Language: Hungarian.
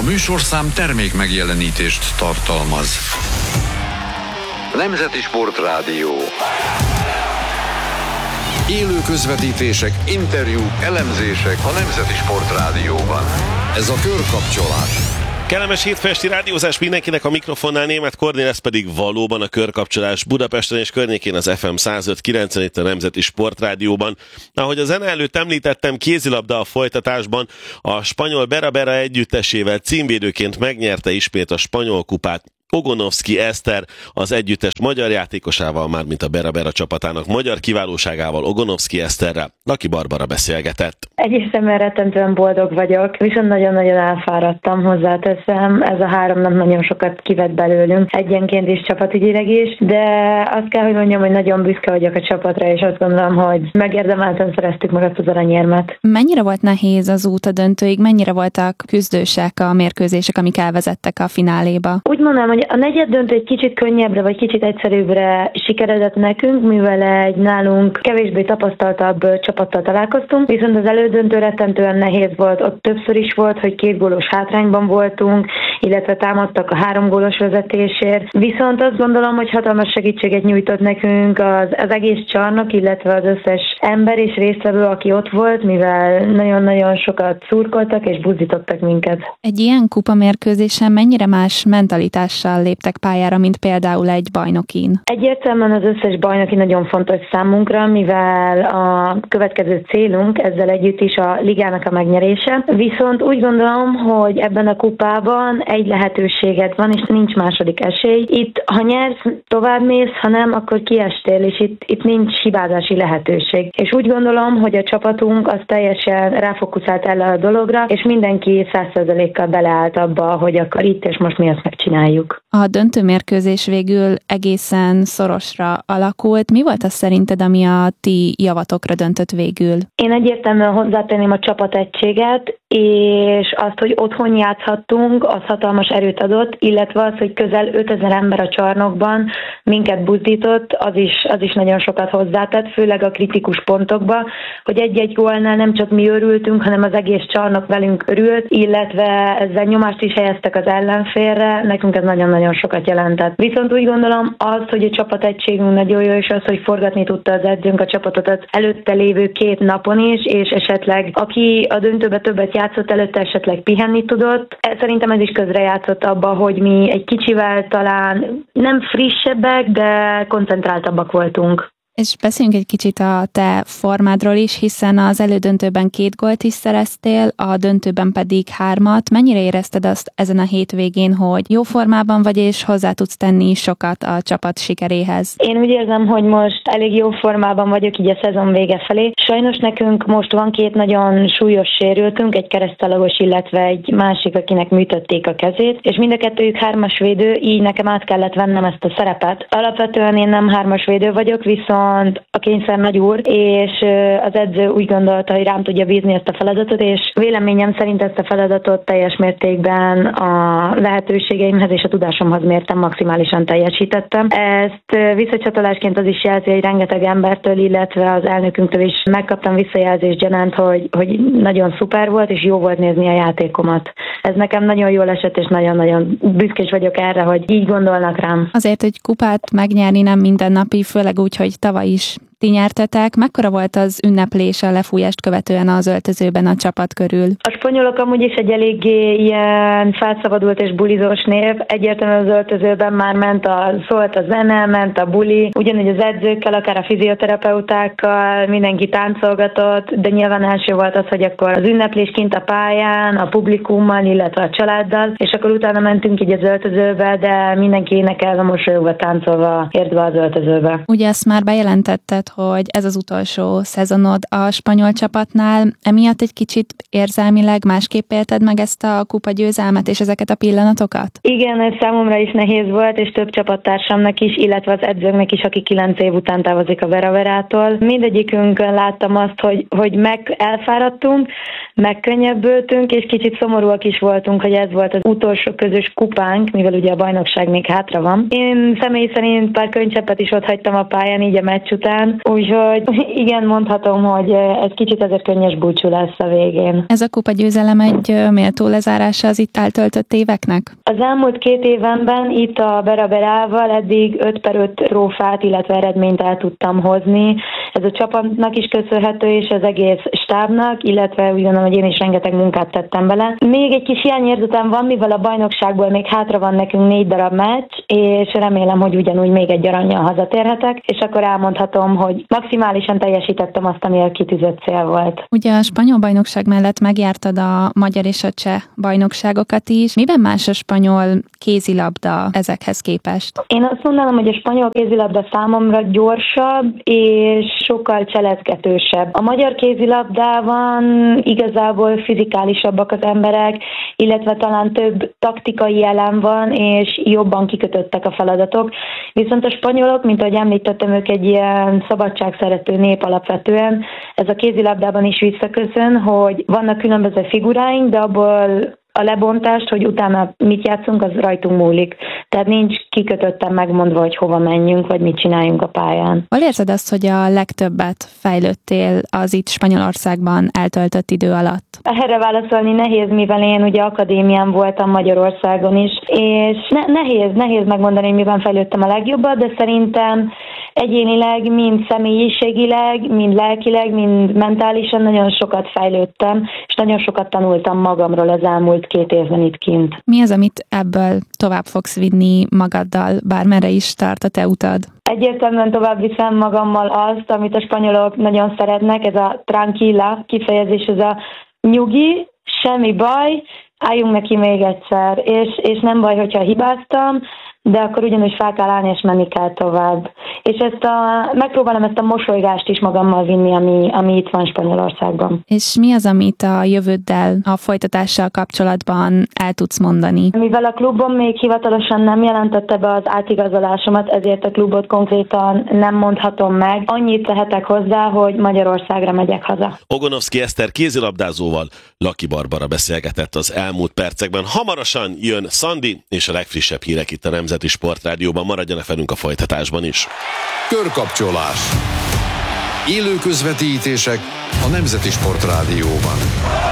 műsorszám termék megjelenítést tartalmaz. Nemzeti Sportrádió. Élő közvetítések, interjúk, elemzések a Nemzeti Sportrádióban. Ez a Körkapcsolás. Kellemes hétfő esti rádiózás mindenkinek, a mikrofonnál Németh Kornél, ez pedig valóban a Körkapcsolás Budapesten és környékén az FM 105.9 itt a Nemzeti Sportrádióban. Ahogy a zene előtt említettem, kézilabda a folytatásban, a spanyol Bera együttesével címvédőként megnyerte ismét a spanyol kupát Ogonovszki Eszter, az együttes magyar játékosával, mármint a Bera csapatának magyar kiválóságával, Ogonovszki Eszterrel Laki Barbara beszélgetett. Egészen rettentően boldog vagyok, viszont nagyon-nagyon elfáradtam, hozzáteszem. Ez a 3 nap nagyon sokat kivett belőlünk, egyenként is, csapatügyileg is, de azt kell, hogy mondjam, hogy nagyon büszke vagyok a csapatra, és azt gondolom, hogy megérdemelten szereztük meg azt az aranyérmet. Mennyire volt nehéz az út a döntőig, mennyire voltak küzdősek a mérkőzések, amik elvezettek a fináléba? Úgy mondanám, hogy a negyed döntő egy kicsit könnyebbre, vagy kicsit egyszerűbbre sikeredett nekünk, mivel egy nálunk kevésbé tapasztaltabb csapattal találkoztunk, viszont az elődöntő rettentően nehéz volt. Ott többször is volt, hogy 2 gólos hátrányban voltunk, illetve támadtak a 3 gólos vezetésért. Viszont azt gondolom, hogy hatalmas segítséget nyújtott nekünk az egész csarnok, illetve az összes ember és résztvevő, aki ott volt, mivel nagyon-nagyon sokat szurkoltak és buzdítottak minket. Egy ilyen kupamérkőzésen mennyire más mentalitással léptek pályára, mint például egy bajnokin? Egyértelműen az összes bajnoki nagyon fontos számunkra, mivel a következő célunk ezzel együtt is a ligának a megnyerése. Viszont úgy gondolom, hogy ebben a kupában egy lehetőséged van, és nincs második esély. Itt, ha nyersz, továbbmész, ha nem, akkor kiestél, és itt nincs hibázási lehetőség. És úgy gondolom, hogy a csapatunk az teljesen ráfokuszált erre a dologra, és mindenki 100%-kal beleállt abba, hogy akkor itt és most mi ezt megcsináljuk. A döntőmérkőzés végül egészen szorosra alakult. Mi volt az szerinted, ami a ti javatokra döntött végül? Én egyértelműen hozzátenném a csapategységet, és azt, hogy otthon játszhattunk, az hatalmas erőt adott, illetve az, hogy közel 5000 ember a csarnokban minket buzdított, az is nagyon sokat hozzátett, főleg a kritikus pontokba, hogy egy-egy gólnál nem csak mi örültünk, hanem az egész csarnok velünk örült, illetve ezzel nyomást is helyeztek az ellenfélre, nekünk ez nagyon-nagyon sokat jelentett. Viszont úgy gondolom az, hogy a csapategységünk nagyon jó, és az, hogy forgatni tudta az edzőnk a csapatot az előtte lévő 2 napon is, és esetleg aki a döntőbe többet játszott, előtte esetleg pihenni tudott. Szerintem ez is közrejátszott abba, hogy mi egy kicsivel talán nem frissebbek, de koncentráltabbak voltunk. És beszéljünk egy kicsit a te formádról is, hiszen az elődöntőben 2 gólt is szereztél, a döntőben pedig 3-at. Mennyire érezted azt ezen a hétvégén, hogy jó formában vagy, és hozzá tudsz tenni sokat a csapat sikeréhez? Én úgy érzem, hogy most elég jó formában vagyok így a szezon vége felé. Sajnos nekünk most van 2 nagyon súlyos sérültünk, egy keresztalagos, illetve egy másik, akinek műtötték a kezét, és mind a kettőjük 3-as védő, így nekem át kellett vennem ezt a szerepet. Alapvetően én nem 3-as védő vagyok, viszont a kényszer nagy úr, és az edző úgy gondolta, hogy rám tudja bízni ezt a feladatot, és véleményem szerint ezt a feladatot teljes mértékben a lehetőségeimhez és a tudásomhoz mértem, maximálisan teljesítettem. Ezt visszacsatolásként az is jelzi, hogy rengeteg embertől, illetve az elnökünktől is megkaptam visszajelzést gyanánt, hogy nagyon szuper volt, és jó volt nézni a játékomat. Ez nekem nagyon jól esett, és nagyon-nagyon büszkés vagyok erre, hogy így gondolnak rám. Azért, hogy kupát megnyerni nem mindennapi, főleg úgy, hogy tavaly is ti nyertetek. Mekkora volt az ünneplés a lefújást követően az öltözőben a csapat körül? A spanyolok amúgy is egy eléggé ilyen felszabadult és bulizós név. Egyértelműen az öltözőben már szólt a zene, ment a buli, ugyanúgy az edzőkkel, akár a fizioterapeutákkal, mindenki táncolgatott, de nyilván első volt az, hogy akkor az ünneplés kint a pályán, a publikummal, illetve a családdal, és akkor utána mentünk így az öltözőbe, de mindenki énekelve, mosolyogva, táncolva ért be az öltözőbe. Ugye ezt már bejelentetted, hogy ez az utolsó szezonod a spanyol csapatnál. Emiatt egy kicsit érzelmileg másképp élted meg ezt a kupagyőzelmet és ezeket a pillanatokat? Igen, ez számomra is nehéz volt, és több csapattársamnak is, illetve az edzőnknek is, aki 9 év után távozik a Beraverától. Mindegyikünkön láttam azt, hogy elfáradtunk, megkönnyebbültünk, és kicsit szomorúak is voltunk, hogy ez volt az utolsó közös kupánk, mivel ugye a bajnokság még hátra van. Én személy szerint pár könycseppet is ott hagytam a pályán így a meccs után, Úgyhogy igen, mondhatom, hogy ez kicsit azért könnyes búcsú lesz a végén. Ez a kupa győzelem egy méltó lezárása az itt eltöltött éveknek? Az elmúlt 2 évenben itt a Bera-Berával eddig 5/5 trófát, illetve eredményt el tudtam hozni. Ez a csapatnak is köszönhető, és az egész stábnak, illetve úgy gondolom, hogy én is rengeteg munkát tettem bele. Még egy kis hiányérzetem van, mivel a bajnokságból még hátra van nekünk 4 darab meccs, és remélem, hogy ugyanúgy még egy arannyal hazatérhetek, és akkor elmondhatom, hogy maximálisan teljesítettem azt, ami a kitűzött cél volt. Ugye a spanyol bajnokság mellett megjártad a magyar és a cseh bajnokságokat is. Miben más a spanyol kézilabda ezekhez képest? Én azt mondanám, hogy a spanyol kézilabda számomra gyorsabb és sokkal cselezgetősebb. A magyar kézilabdában igazából fizikálisabbak az emberek, illetve talán több taktikai elem van, és jobban kikötöttek a feladatok. Viszont a spanyolok, mint ahogy említettem, ők egy ilyen szabadságszerető nép alapvetően. Ez a kézilabdában is visszaköszön, hogy vannak különböző figuráink, de abból a lebontást, hogy utána mit játszunk, az rajtunk múlik. Tehát nincs kikötötten megmondva, hogy hova menjünk, vagy mit csináljunk a pályán. Hol érzed azt, hogy a legtöbbet fejlődtél az itt Spanyolországban eltöltött idő alatt? Erre válaszolni nehéz, mivel én ugye akadémián voltam Magyarországon is, és nehéz megmondani, hogy miben fejlődtem a legjobbat, de szerintem egyénileg, mind személyiségileg, mind lelkileg, mind mentálisan nagyon sokat fejlődtem, és nagyon sokat tanultam magamról az elmúlt 2 évben itt kint. Mi az, amit ebből tovább fogsz vinni magaddal, bármerre is tart a te utad? Egyértelműen tovább viszem magammal azt, amit a spanyolok nagyon szeretnek, ez a tranquila kifejezés, ez a nyugi, semmi baj, álljunk neki még egyszer, és nem baj, hogyha hibáztam, de akkor ugyanúgy fel kell állni, és menni kell tovább. És megpróbálom ezt a mosolygást is magammal vinni, ami itt van Spanyolországban. És mi az, amit a jövőddel, a folytatással kapcsolatban el tudsz mondani? Mivel a klubom még hivatalosan nem jelentette be az átigazolásomat, ezért a klubot konkrétan nem mondhatom meg. Annyit tehetek hozzá, hogy Magyarországra megyek haza. Ogonovszky Eszter kézilabdázóval Laki Barbara beszélgetett az elmúlt percekben. Hamarosan jön Szandi, és a legfrissebb hírek itt a Nemzeti Sportrádióban. Maradjanak velünk a folytatásban is. Körkapcsolás. Élő közvetítések a Nemzeti Sportrádióban.